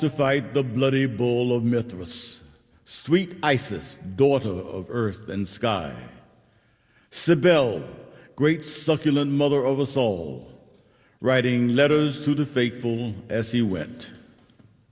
to fight the bloody bull of Mithras, sweet Isis, daughter of earth and sky, Cybele, great succulent mother of us all, writing letters to the faithful as he went.